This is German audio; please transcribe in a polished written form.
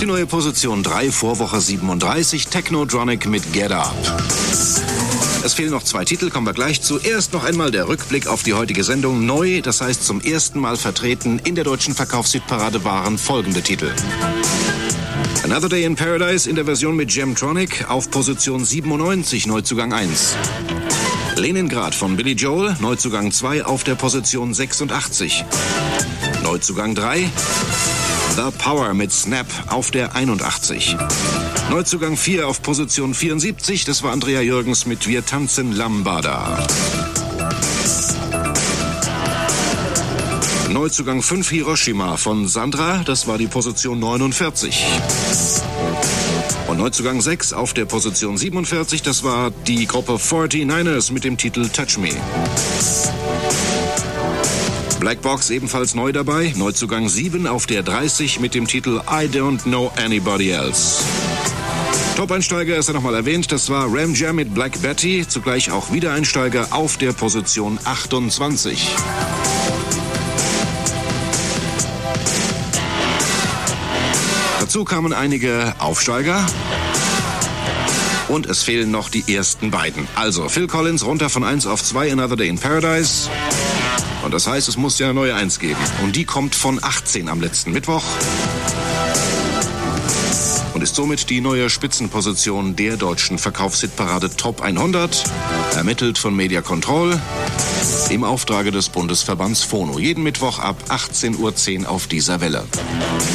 Die neue Position 3, Vorwoche 37, Technodronic mit Get Up. Es fehlen noch 2 Titel, kommen wir gleich zu. Erst noch einmal der Rückblick auf die heutige Sendung. Neu, das heißt zum ersten Mal vertreten in der deutschen Verkaufshitparade waren folgende Titel. Another Day in Paradise in der Version mit Gemtronic auf Position 97, Neuzugang 1. Leningrad von Billy Joel, Neuzugang 2 auf der Position 86. Neuzugang 3. The Power mit Snap auf der 81. Neuzugang 4 auf Position 74, das war Andrea Jürgens mit Wir tanzen Lambada. Neuzugang 5 Hiroshima von Sandra, das war die Position 49. Und Neuzugang 6 auf der Position 47, das war die Gruppe 49ers mit dem Titel Touch Me. Blackbox ebenfalls neu dabei, Neuzugang 7 auf der 30 mit dem Titel I Don't Know Anybody Else. Top-Einsteiger ist ja nochmal erwähnt, das war Ram Jam mit Black Betty, zugleich auch Wiedereinsteiger auf der Position 28. Dazu kamen einige Aufsteiger und es fehlen noch die ersten beiden. Also Phil Collins runter von 1 auf 2, Another Day in Paradise. Und das heißt, es muss ja eine neue 1 geben. Und die kommt von 18 am letzten Mittwoch. Und ist somit die neue Spitzenposition der deutschen Verkaufshitparade Top 100. Ermittelt von Media Control im Auftrage des Bundesverbands Phono. Jeden Mittwoch ab 18:10 Uhr auf dieser Welle.